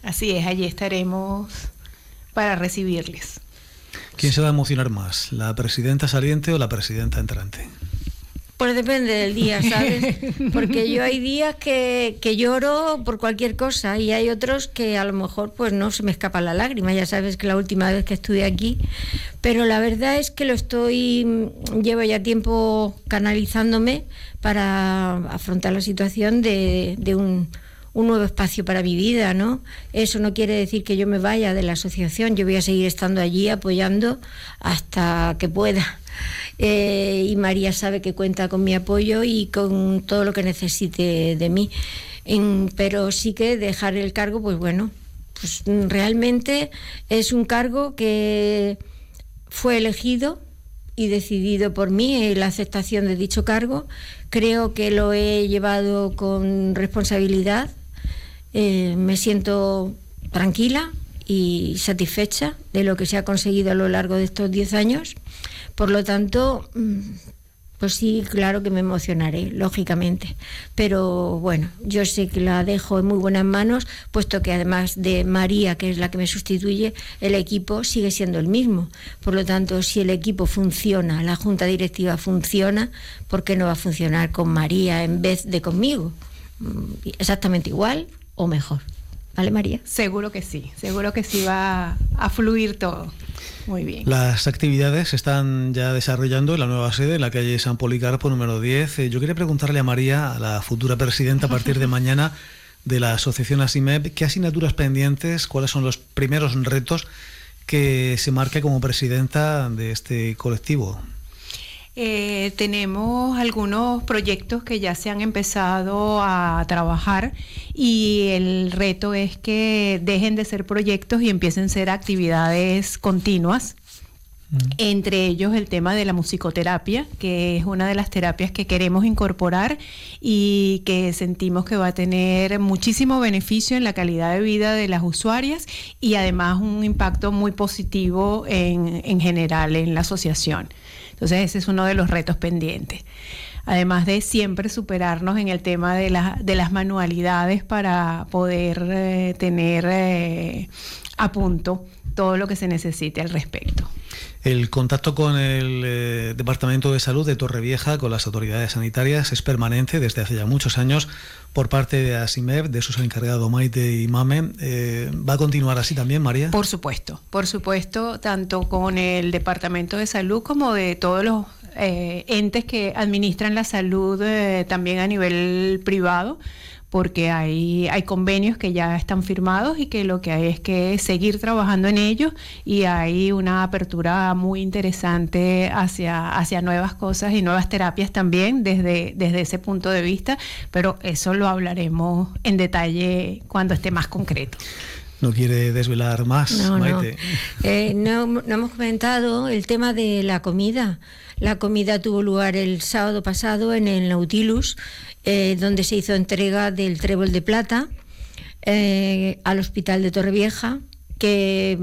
Así es, allí estaremos para recibirles. ¿Quién se va a emocionar más, la presidenta saliente o la presidenta entrante? Pues depende del día, ¿sabes? Porque yo hay días que lloro por cualquier cosa y hay otros que a lo mejor pues no se me escapa la lágrima. Ya sabes que la última vez que estuve aquí, pero la verdad es que llevo ya tiempo canalizándome para afrontar la situación de un nuevo espacio para mi vida, ¿no? Eso no quiere decir que yo me vaya de la asociación, yo voy a seguir estando allí apoyando hasta que pueda. Y María sabe que cuenta con mi apoyo y con todo lo que necesite de mí. Pero sí que dejar el cargo, pues bueno, pues realmente es un cargo que fue elegido y decidido por mí, la aceptación de dicho cargo. Creo que lo he llevado con responsabilidad. Me siento tranquila y satisfecha de lo que se ha conseguido a lo largo de estos 10 años. Por lo tanto, pues sí, claro que me emocionaré, lógicamente. Pero bueno, yo sé que la dejo en muy buenas manos, puesto que además de María, que es la que me sustituye, el equipo sigue siendo el mismo. Por lo tanto, si el equipo funciona, la junta directiva funciona, ¿por qué no va a funcionar con María en vez de conmigo? Exactamente igual o mejor. ¿Vale, María? Seguro que sí va a fluir todo. Muy bien. Las actividades se están ya desarrollando en la nueva sede, en la calle San Policarpo, número 10. Yo quería preguntarle a María, a la futura presidenta a partir de mañana de la asociación ASIMEB, ¿qué asignaturas pendientes, cuáles son los primeros retos que se marca como presidenta de este colectivo? Tenemos algunos proyectos que ya se han empezado a trabajar y el reto es que dejen de ser proyectos y empiecen a ser actividades continuas. Entre ellos el tema de la musicoterapia, que es una de las terapias que queremos incorporar y que sentimos que va a tener muchísimo beneficio en la calidad de vida de las usuarias y además un impacto muy positivo en general en la asociación. Entonces ese es uno de los retos pendientes. Además de siempre superarnos en el tema de las manualidades para poder tener a punto todo lo que se necesite al respecto. El contacto con el Departamento de Salud de Torrevieja, con las autoridades sanitarias, es permanente desde hace ya muchos años por parte de ASIMEB, de sus encargados Maite y Mame. ¿Va a continuar así también, María? Por supuesto, tanto con el Departamento de Salud como de todos los entes que administran la salud también a nivel privado, porque hay convenios que ya están firmados y que lo que hay es que seguir trabajando en ellos y hay una apertura muy interesante hacia nuevas cosas y nuevas terapias también desde ese punto de vista, pero eso lo hablaremos en detalle cuando esté más concreto. ¿No quiere desvelar más, Maite? No hemos comentado el tema de la comida. La comida tuvo lugar el sábado pasado en el Nautilus, donde se hizo entrega del Trébol de Plata al Hospital de Torrevieja, que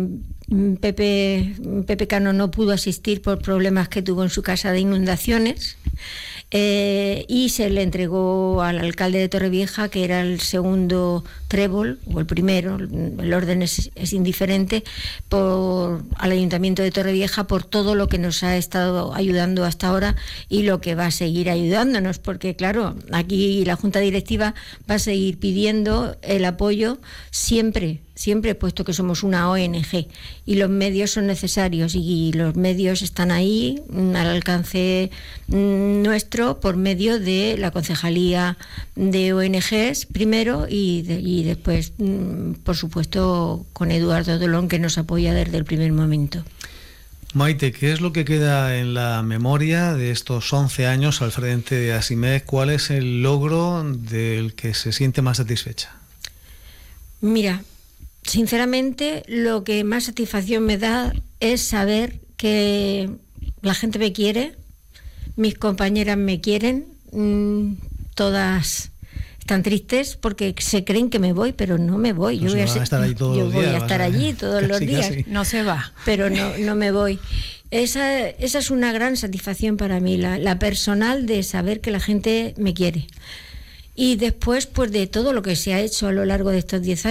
Pepe Cano no pudo asistir por problemas que tuvo en su casa de inundaciones. Y se le entregó al alcalde de Torrevieja, que era el segundo trébol, o el primero, el orden es indiferente, al Ayuntamiento de Torrevieja por todo lo que nos ha estado ayudando hasta ahora y lo que va a seguir ayudándonos, porque claro, aquí la Junta Directiva va a seguir pidiendo el apoyo siempre, puesto que somos una ONG y los medios son necesarios y los medios están ahí al alcance nuestro por medio de la Concejalía de ONGs primero y después, por supuesto, con Eduardo Dolón, que nos apoya desde el primer momento. Maite, ¿qué es lo que queda en la memoria de estos 11 años al frente de ASIMEB? ¿Cuál es el logro del que se siente más satisfecha? Mira, sinceramente, lo que más satisfacción me da es saber que la gente me quiere, mis compañeras me quieren, todas están tristes porque se creen que me voy, pero no me voy. Yo voy a estar allí todos los días. Yo voy a estar allí todos los días. Casi. No se va. Pero no me voy. Esa es una gran satisfacción para mí, la personal, de saber que la gente me quiere. Y después, pues de todo lo que se ha hecho a lo largo de estos 10 años.